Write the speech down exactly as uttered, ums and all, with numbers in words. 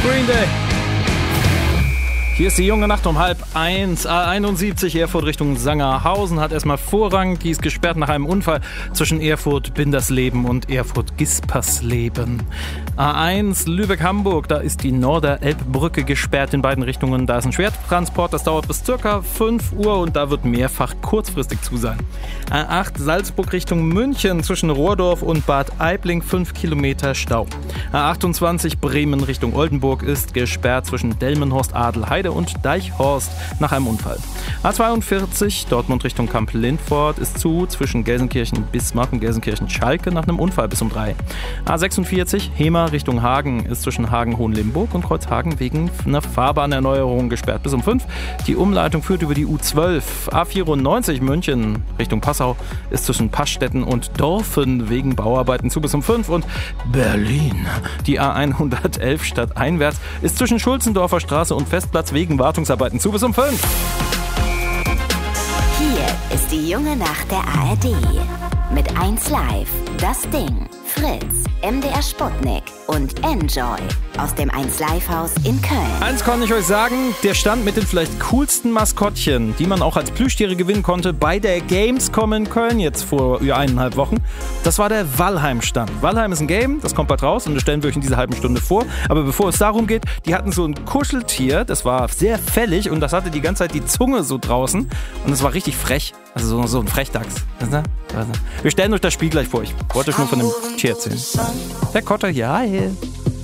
Green Day. Hier ist die junge Nacht um halb eins. A einundsiebzig Erfurt Richtung Sangerhausen hat erstmal Vorrang. Die ist gesperrt nach einem Unfall zwischen Erfurt-Bindersleben und Erfurt-Gispersleben. A eins Lübeck-Hamburg, da ist die Norderelbbrücke gesperrt in beiden Richtungen. Da ist ein Schwertransport, das dauert bis circa fünf Uhr und da wird mehrfach kurzfristig zu sein. A acht Salzburg Richtung München zwischen Rohrdorf und Bad Aibling fünf Kilometer Stau. A achtundzwanzig Bremen Richtung Oldenburg ist gesperrt zwischen Delmenhorst, Adelheide und Deichhorst nach einem Unfall. A zweiundvierzig Dortmund Richtung Kamp-Lindfort ist zu zwischen Gelsenkirchen-Bismarck und Gelsenkirchen-Schalke nach einem Unfall bis um drei. A sechsundvierzig Hemer Richtung Hagen ist zwischen Hagen-Hohenlimburg und Kreuzhagen wegen einer Fahrbahnerneuerung gesperrt bis um fünf. Die Umleitung führt über die U zwölf. A vierundneunzig München Richtung Passau ist zwischen Passstetten und Dorfen wegen Bauarbeiten zu bis um fünf. Und Berlin, die A hundertelf stadteinwärts ist zwischen Schulzendorfer Straße und Festplatz wegen Wartungsarbeiten zu bis um fünf. Hier ist die junge Nacht der A R D. Mit eins Live, Das Ding, Fritz, M D R Sputnik und Enjoy aus dem eins Live Haus in Köln. Eins kann ich euch sagen, der Stand mit den vielleicht coolsten Maskottchen, die man auch als Plüschtiere gewinnen konnte bei der Gamescom in Köln jetzt vor über eineinhalb Wochen, das war der Valheim-Stand. Valheim ist ein Game, das kommt bald raus und das stellen wir euch in dieser halben Stunde vor. Aber bevor es darum geht, die hatten so ein Kuscheltier, das war sehr fällig und das hatte die ganze Zeit die Zunge so draußen und es war richtig frech. Also so, so ein Frechdachs. Wir stellen euch das Spiel gleich vor. Ich wollte euch nur von dem Tier erzählen. Der Kotter, ja, hi.